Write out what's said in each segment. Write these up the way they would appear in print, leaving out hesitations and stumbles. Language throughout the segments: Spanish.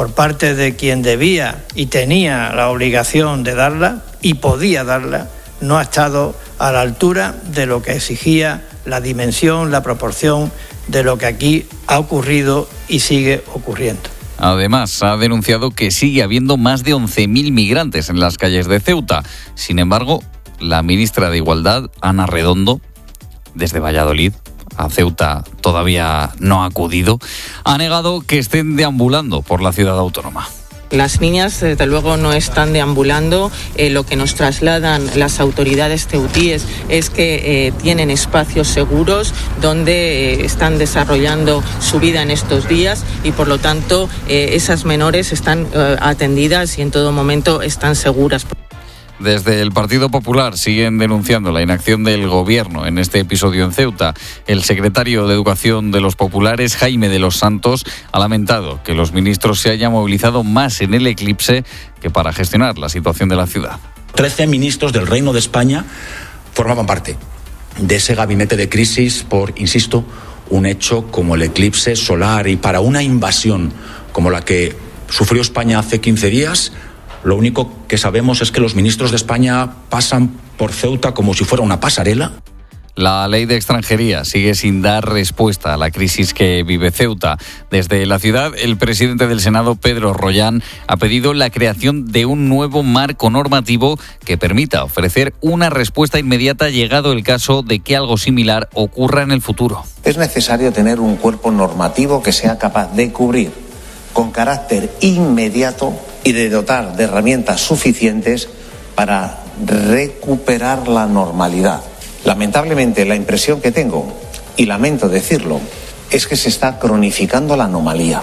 por parte de quien debía y tenía la obligación de darla y podía darla, no ha estado a la altura de lo que exigía la dimensión, la proporción de lo que aquí ha ocurrido y sigue ocurriendo. Además, ha denunciado que sigue habiendo más de 11.000 migrantes en las calles de Ceuta. Sin embargo, la ministra de Igualdad, Ana Redondo, desde Valladolid, a Ceuta todavía no ha acudido, ha negado que estén deambulando por la ciudad autónoma. Las niñas, desde luego, no están deambulando. Lo que nos trasladan las autoridades ceutíes es que tienen espacios seguros donde están desarrollando su vida en estos días y, por lo tanto, esas menores están atendidas y en todo momento están seguras. Desde el Partido Popular siguen denunciando la inacción del Gobierno en este episodio en Ceuta. El secretario de Educación de los Populares, Jaime de los Santos, ha lamentado que los ministros se hayan movilizado más en el eclipse que para gestionar la situación de la ciudad. 13 ministros del Reino de España formaban parte de ese gabinete de crisis por, insisto, un hecho como el eclipse solar, y para una invasión como la que sufrió España hace 15 días, lo único que sabemos es que los ministros de España pasan por Ceuta como si fuera una pasarela. La ley de extranjería sigue sin dar respuesta a la crisis que vive Ceuta. Desde la ciudad, el presidente del Senado, Pedro Rollán, ha pedido la creación de un nuevo marco normativo que permita ofrecer una respuesta inmediata llegado el caso de que algo similar ocurra en el futuro. Es necesario tener un cuerpo normativo que sea capaz de cubrir con carácter inmediato y de dotar de herramientas suficientes para recuperar la normalidad. Lamentablemente, la impresión que tengo, y lamento decirlo, es que se está cronificando la anomalía.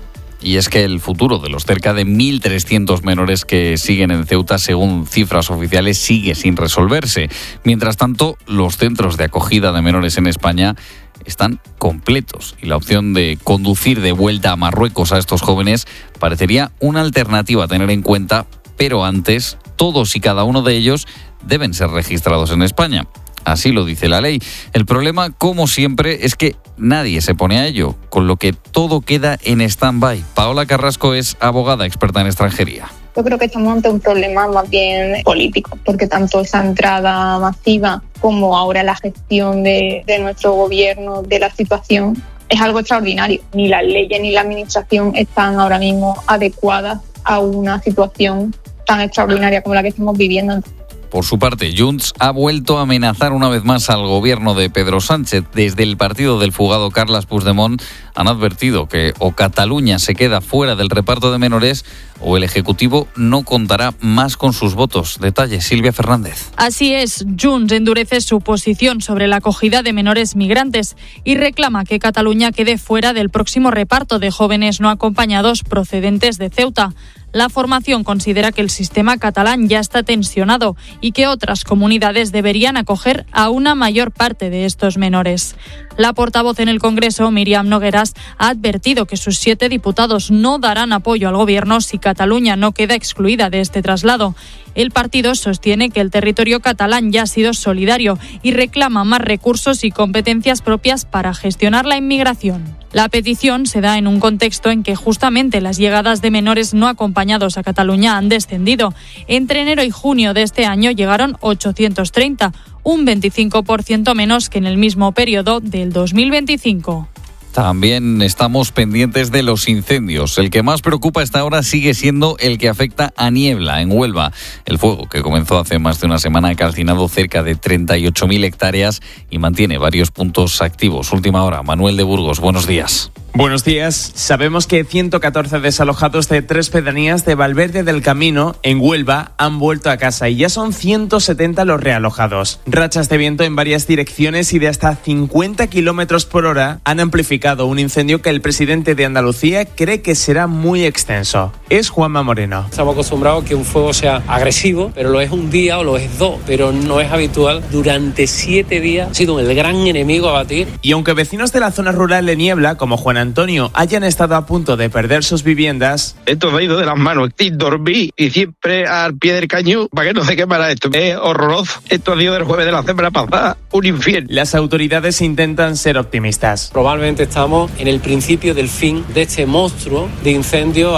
Y es que el futuro de los cerca de 1.300 menores que siguen en Ceuta, según cifras oficiales, sigue sin resolverse. Mientras tanto, los centros de acogida de menores en España están completos y la opción de conducir de vuelta a Marruecos a estos jóvenes parecería una alternativa a tener en cuenta, pero antes todos y cada uno de ellos deben ser registrados en España. Así lo dice la ley. El problema, como siempre, es que nadie se pone a ello, con lo que todo queda en stand-by. Paola Carrasco es abogada experta en extranjería. Yo creo que estamos ante un problema más bien político, porque tanto esa entrada masiva como ahora la gestión de nuestro gobierno de la situación es algo extraordinario. Ni las leyes ni la administración están ahora mismo adecuadas a una situación tan extraordinaria como la que estamos viviendo. Por su parte, Junts ha vuelto a amenazar una vez más al gobierno de Pedro Sánchez. Desde el partido del fugado Carles Puigdemont han advertido que o Cataluña se queda fuera del reparto de menores o el Ejecutivo no contará más con sus votos. Detalles, Silvia Fernández. Así es, Junts endurece su posición sobre la acogida de menores migrantes y reclama que Cataluña quede fuera del próximo reparto de jóvenes no acompañados procedentes de Ceuta. La formación considera que el sistema catalán ya está tensionado y que otras comunidades deberían acoger a una mayor parte de estos menores. La portavoz en el Congreso, Míriam Nogueras, ha advertido que sus 7 diputados no darán apoyo al gobierno si Cataluña no queda excluida de este traslado. El partido sostiene que el territorio catalán ya ha sido solidario y reclama más recursos y competencias propias para gestionar la inmigración. La petición se da en un contexto en que justamente las llegadas de menores no acompañados a Cataluña han descendido. Entre enero y junio de este año llegaron 830, un 25% menos que en el mismo periodo del 2025. También estamos pendientes de los incendios. El que más preocupa hasta ahora sigue siendo el que afecta a Niebla, en Huelva. El fuego, que comenzó hace más de una semana, ha calcinado cerca de 38.000 hectáreas y mantiene varios puntos activos. Última hora, Manuel de Burgos, buenos días. Buenos días. Sabemos que 114 desalojados de 3 pedanías de Valverde del Camino, en Huelva, han vuelto a casa y ya son 170 los realojados. Rachas de viento en varias direcciones y de hasta 50 kilómetros por hora han amplificado un incendio que el presidente de Andalucía cree que será muy extenso. Es Juanma Moreno. Estamos acostumbrados a que un fuego sea agresivo, pero lo es un día o lo es 2, pero no es habitual. Durante 7 días ha sido el gran enemigo a batir. Y aunque vecinos de la zona rural de Niebla, como Juan Antonio, hayan estado a punto de perder sus viviendas, esto me ha ido de las manos. Dormí y siempre al pie del cañón para que no se quemara esto. Es horroroso. Esto ha sido del jueves de la semana pasada, un infierno. Las autoridades intentan ser optimistas. Probablemente estamos en el principio del fin de este monstruo de incendio.